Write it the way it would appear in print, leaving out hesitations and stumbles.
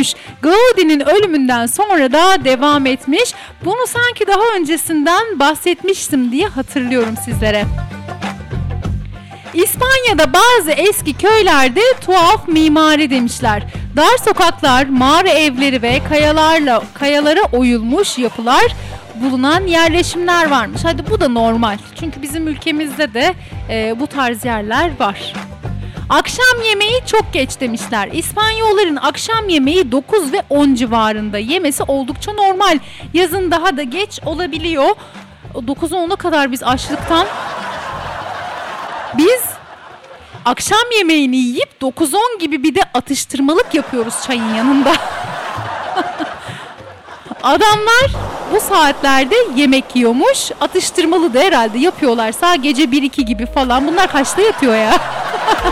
sürmüş. Gaudi'nin ölümünden sonra da devam etmiş. Bunu sanki daha öncesinden bahsetmiştim diye hatırlıyorum sizlere. İspanya'da bazı eski köylerde tuhaf mimari demişler. Dar sokaklar, mağara evleri ve kayalara oyulmuş yapılar bulunan yerleşimler varmış. Hadi bu da normal. Çünkü bizim ülkemizde de bu tarz yerler var. Akşam yemeği çok geç demişler. İspanyolların akşam yemeği 9 ve 10 civarında yemesi oldukça normal. Yazın daha da geç olabiliyor. 9'a 10'a kadar biz açlıktan... Biz akşam yemeğini yiyip 9-10 gibi bir de atıştırmalık yapıyoruz çayın yanında. Adamlar bu saatlerde yemek yiyormuş. Atıştırmalı da herhalde yapıyorlarsa gece 1-2 gibi falan. Bunlar kaçta yatıyor ya?